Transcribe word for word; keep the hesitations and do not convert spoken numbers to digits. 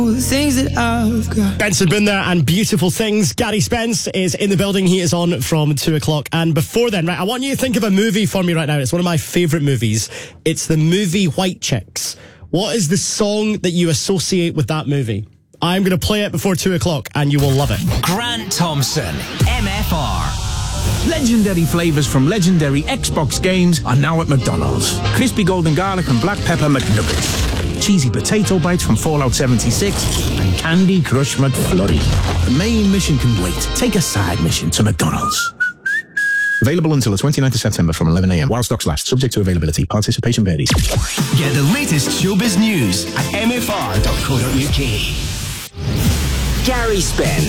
The things that I've got. Benson Boone there and Beautiful Things. Gary Spence is in the building. He is on from two o'clock. And before then, right, I want you to think of a movie for me right now. It's one of my favourite movies. It's the movie White Chicks. What is the song that you associate with that movie? I'm going to play it before two o'clock and you will love it. Grant Thompson, M F R. Legendary flavours from legendary Xbox games are now at McDonald's. Crispy golden garlic and black pepper McNuggets. Cheesy potato bites from Fallout seventy-six and Candy Crush McFlurry. The main mission can wait. Take a side mission to McDonald's. Available until the twenty-ninth of September from eleven a.m. while stocks last. Subject to availability. Participation varies. Get the latest showbiz news at m f r dot co dot u k. Gary Spence